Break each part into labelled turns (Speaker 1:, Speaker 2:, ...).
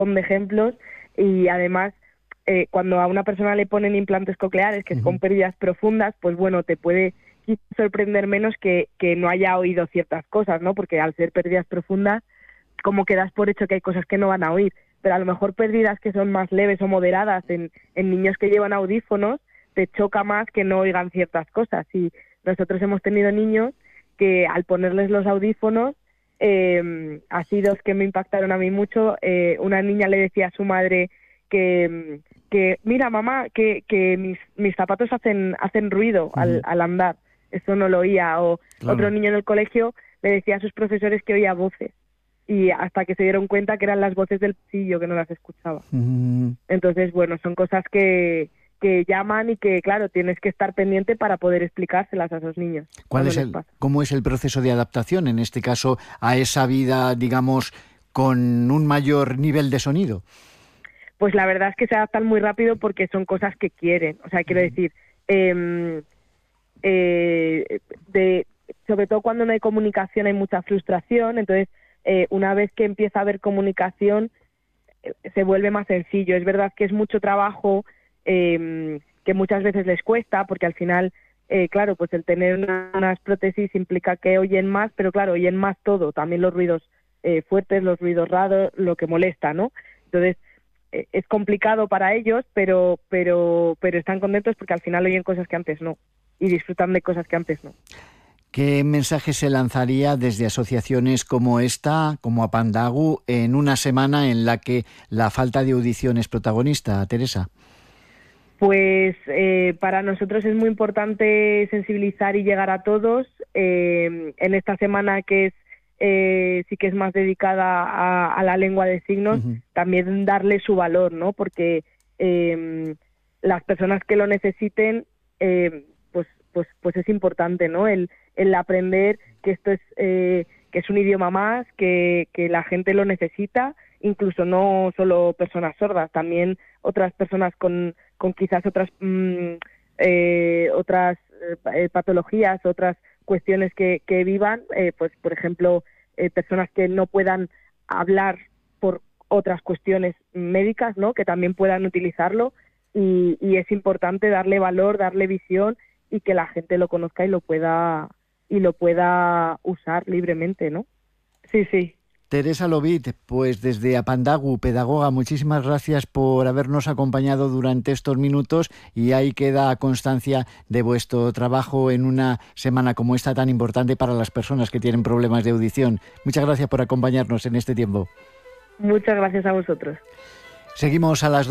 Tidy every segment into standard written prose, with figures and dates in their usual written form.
Speaker 1: de ejemplos y además cuando a una persona le ponen implantes cocleares, que es con pérdidas profundas, pues bueno, te puede sorprender menos que no haya oído ciertas cosas, ¿no? Porque al ser pérdidas profundas, como que das por hecho que hay cosas que no van a oír, pero a lo mejor pérdidas que son más leves o moderadas en niños que llevan audífonos, te choca más que no oigan ciertas cosas. Y nosotros hemos tenido niños que al ponerles los audífonos, así dos que me impactaron a mí mucho, una niña le decía a su madre que mira mamá, que mis zapatos hacen ruido al andar, eso no lo oía, o claro. Otro niño en el colegio le decía a sus profesores que oía voces, y hasta que se dieron cuenta que eran las voces del pasillo, que no las escuchaba. Entonces, bueno, son cosas que llaman y que, claro, tienes que estar pendiente para poder explicárselas a esos niños.
Speaker 2: ¿Cómo es el proceso de adaptación, en este caso, a esa vida, digamos, con un mayor nivel de sonido?
Speaker 1: Pues la verdad es que se adaptan muy rápido porque son cosas que quieren. O sea, quiero decir, sobre todo cuando no hay comunicación hay mucha frustración, entonces una vez que empieza a haber comunicación se vuelve más sencillo. Es verdad que es mucho trabajo, que muchas veces les cuesta, porque al final, claro, pues el tener unas prótesis implica que oyen más, pero claro, oyen más todo, también los ruidos fuertes, los ruidos raros, lo que molesta, ¿no? Entonces, es complicado para ellos, pero están contentos porque al final oyen cosas que antes no, y disfrutan de cosas que antes no.
Speaker 2: ¿Qué mensaje se lanzaría desde asociaciones como esta, como Apandagu, en una semana en la que la falta de audición es protagonista, Teresa?
Speaker 1: Pues para nosotros es muy importante sensibilizar y llegar a todos. En esta semana que es sí que es más dedicada a la lengua de signos, también darle su valor, ¿no? Porque las personas que lo necesiten, pues es importante, ¿no? El aprender que esto es que es un idioma más, que la gente lo necesita, incluso no solo personas sordas, también otras personas con quizás otras patologías, otras cuestiones que vivan, pues por ejemplo, personas que no puedan hablar por otras cuestiones médicas, ¿no? Que también puedan utilizarlo, y es importante darle valor, darle visión, y que la gente lo conozca y lo pueda usar libremente, ¿no? Sí.
Speaker 2: Teresa Lobit, pues desde Apandagu, pedagoga, muchísimas gracias por habernos acompañado durante estos minutos, y ahí queda constancia de vuestro trabajo en una semana como esta tan importante para las personas que tienen problemas de audición. Muchas gracias por acompañarnos en este tiempo.
Speaker 1: Muchas gracias a vosotros.
Speaker 2: Seguimos a las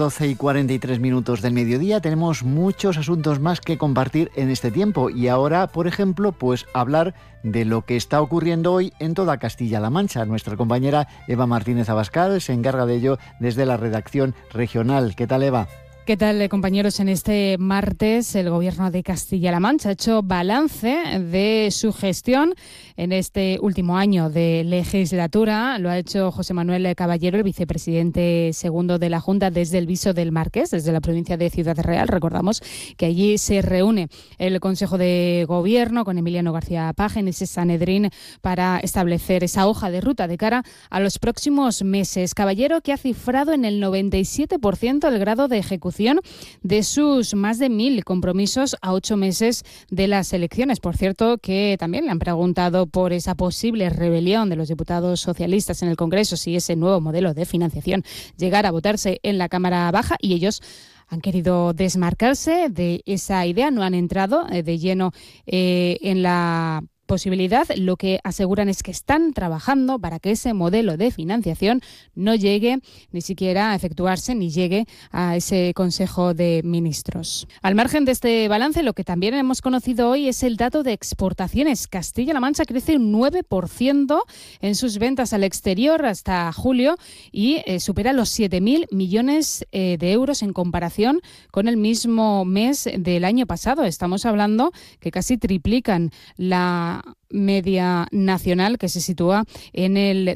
Speaker 2: 12:43 del mediodía. Tenemos muchos asuntos más que compartir en este tiempo, y ahora, por ejemplo, pues hablar de lo que está ocurriendo hoy en toda Castilla-La Mancha. Nuestra compañera Eva Martínez Abascal se encarga de ello desde la redacción regional. ¿Qué tal, Eva?
Speaker 3: ¿Qué tal, compañeros? En este martes el Gobierno de Castilla-La Mancha ha hecho balance de su gestión en este último año de legislatura. Lo ha hecho José Manuel Caballero, el vicepresidente segundo de la Junta, desde el Viso del Marqués, desde la provincia de Ciudad Real. Recordamos que allí se reúne el Consejo de Gobierno con Emiliano García Paje en ese Sanedrín para establecer esa hoja de ruta de cara a los próximos meses. Caballero, que ha cifrado en el 97% el grado de ejecución de sus más de 1.000 compromisos a 8 meses de las elecciones. Por cierto, que también le han preguntado por esa posible rebelión de los diputados socialistas en el Congreso, si ese nuevo modelo de financiación llegara a votarse en la Cámara Baja, y ellos han querido desmarcarse de esa idea, no han entrado de lleno en la posibilidad. Lo que aseguran es que están trabajando para que ese modelo de financiación no llegue ni siquiera a efectuarse, ni llegue a ese Consejo de Ministros. Al margen de este balance, lo que también hemos conocido hoy es el dato de exportaciones. Castilla-La Mancha crece un 9% en sus ventas al exterior hasta julio y supera los 7.000 millones de euros en comparación con el mismo mes del año pasado. Estamos hablando que casi triplican la media nacional, que se sitúa en el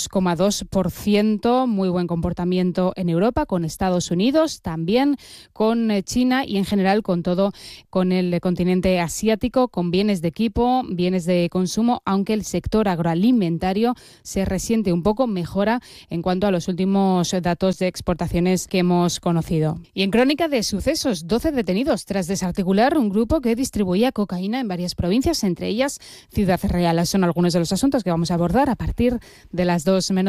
Speaker 3: 2,2%. Muy buen comportamiento en Europa, con Estados Unidos, también con China y en general con el continente asiático, con bienes de equipo, bienes de consumo, aunque el sector agroalimentario se resiente un poco, mejora en cuanto a los últimos datos de exportaciones que hemos conocido. Y en crónica de sucesos, 12 detenidos tras desarticular un grupo que distribuía cocaína en varias provincias, entre ellas Ciudad Real. Son algunos de los asuntos que vamos a abordar a partir de las 2:00.